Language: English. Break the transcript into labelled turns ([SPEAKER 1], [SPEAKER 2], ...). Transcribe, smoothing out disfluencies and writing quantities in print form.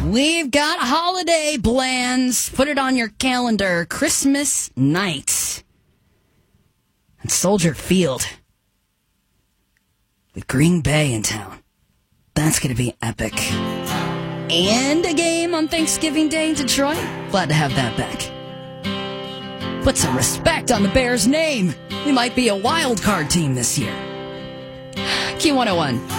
[SPEAKER 1] We've got holiday plans. Put it on your calendar. Christmas night at Soldier Field with Green Bay in town. That's going to be epic. And a game on Thanksgiving Day in Detroit. Glad to have that back. Put some respect on the Bears' name. We might be a wild card team this year. Q101.